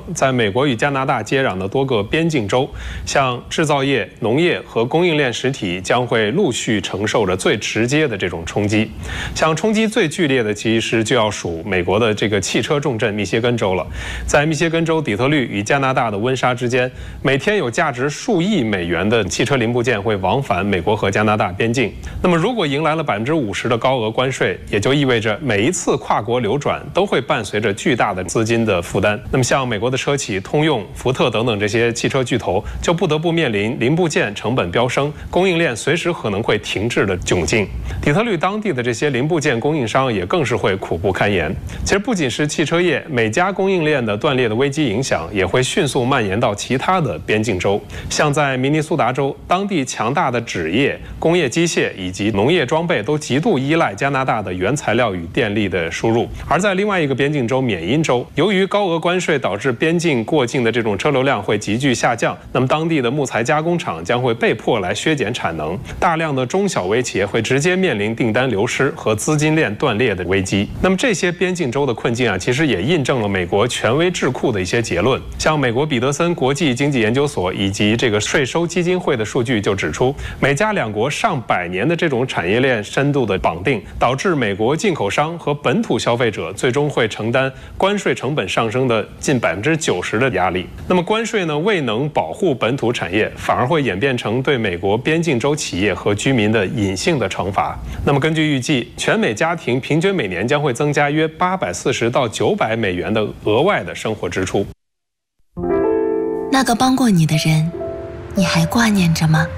在美国与加拿大接壤的多个边境州，像制造业、农业和供应链实体将会陆续承受着最直接的这种冲击。像冲击最剧烈的，其实就要数美国的这个汽车重镇密歇根州了。在密歇根州底特律与加拿大的温莎之间，每天有价值数亿美元的汽车零部件会往返美国和加拿大边境。那么，如果迎来了50%的高额关税，也就意味着每一次跨国流转都会伴随着巨大的资金的负担。那么，像美国的车企通用、福特等等这些汽车巨头，就不得不面临零部件成本飙升、供应链随时可能会停滞的窘境。底特律当地的这些零部件供应商也更是会苦不堪言。其实不仅是汽车业，每家供应链的断裂的危机影响也会迅速蔓延到其他的边境州。像在明尼苏达州，当地强大的纸业、工业机械以及农业装备都极度依赖加拿大的原材料与电力的输入。而在另外一个边境州缅因州，由于高额关税导致边境过境的这种车流量会急剧下降，那么当地的木材加工厂将会被迫来削减产能，大量的中小微企业会直接面临订单流失和资金链断裂的危机。那么这些边境州的困境其实也印证了美国权威智库的一些结论。像美国彼得森国际经济研究所以及这个税收基金会的数据就指出，美加两国上百年的这种产业链深度的绑定，导致美国进口商和本土消费者最终会承担关税成本上升的近90%的压力。那么关税呢，未能保护本土产业，反而会演变成对美国边境州企业和居民的隐性的惩罚。那么根据预计，全美家庭平均每年将会增加约840到900美元的额外的生活支出。 那个帮过你的人，你还挂念着吗？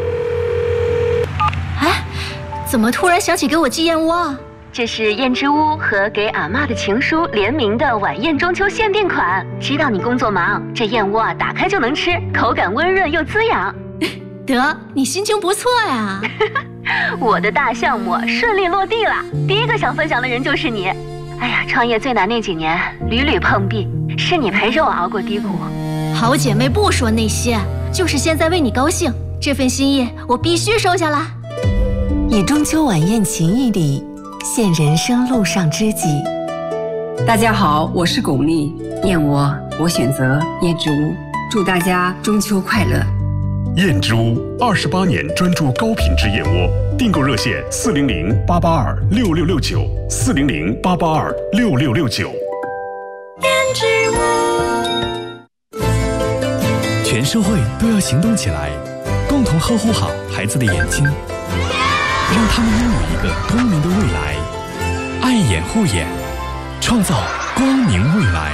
哎，怎么突然想起给我寄燕窝啊？ 这是燕之屋和给阿嬷的情书联名的晚宴中秋限定款。知道你工作忙，这燕窝打开就能吃，口感温润又滋养。 得，你心情不错呀。 我的大项目顺利落地了，第一个想分享的人就是你。哎呀，创业最难那几年，屡屡碰壁，是你陪着我熬过低谷。 好姐妹不说那些，就是现在为你高兴，这份心意我必须收下来。 以中秋晚宴情谊里现人生路上知己。 大家好，我是巩俐，燕窝我选择燕之屋，祝大家中秋快乐。 燕之屋28年专注高品质燕窝，订购热线400-882-6669，400-882-6669。 燕之屋。 全社会都要行动起来，共同呵护好孩子的眼睛，让他们拥有一个光明的未来。爱眼护眼，创造光明未来。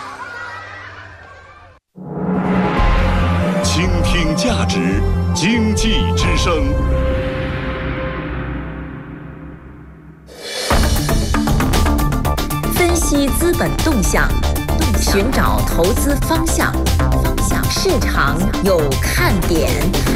倾听价值，经济之声。 分析资本动向，寻找投资方向，市场有看点。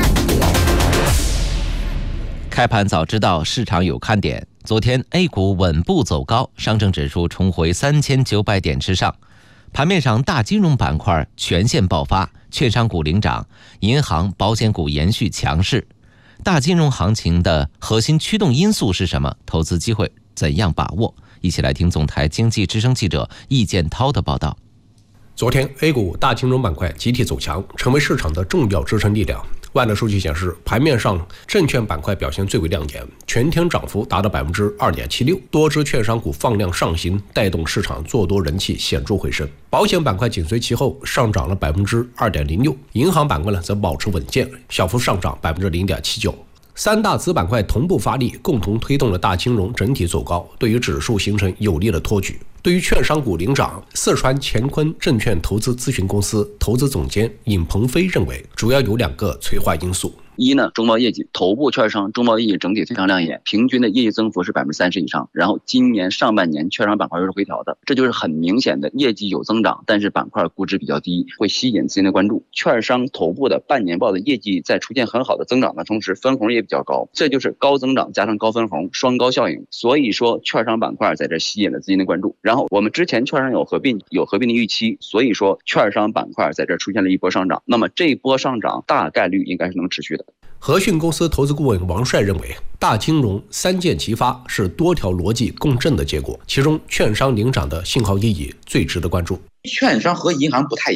开盘早知道市场有看点。昨天 A 股稳步走高，上证指数重回3900点之上。盘面上，大金融板块全线爆发，券商股领涨，银行、保险股延续强势。大金融行情的核心驱动因素是什么？投资机会怎样把握？一起来听总台经济之声记者易建涛的报道。 昨天 A 股大金融板块集体走强，成为市场的重要支撑力量。万德数据显示，盘面上证券板块表现最为亮眼，全天涨幅达到2.76%，多只券商股放量上行，带动市场做多人气显著回升。保险板块紧随其后，上涨了2.06%，银行板块则保持稳健，小幅上涨0.79%。三大子板块同步发力，共同推动了大金融整体走高，对于指数形成有力的托举。对于券商股领涨，四川乾坤证券投资咨询公司投资总监尹鹏飞认为，主要有2个催化因素。 一呢，中报业绩，头部券商中报业绩整体非常亮眼，平均的业绩增幅是30%以上。然后今年上半年券商板块又是回调的，这就是很明显的业绩有增长，但是板块估值比较低，会吸引资金的关注。券商头部的半年报的业绩在出现很好的增长的同时，分红也比较高，这就是高增长加上高分红双高效应。所以说券商板块在这吸引了资金的关注。然后我们之前券商有合并的预期，所以说券商板块在这出现了一波上涨。那么这一波上涨大概率应该是能持续的。 和讯公司投资顾问王帅认为，大金融三箭齐发是多条逻辑共振的结果，其中券商领涨的信号意义最值得关注。 券商和银行不太一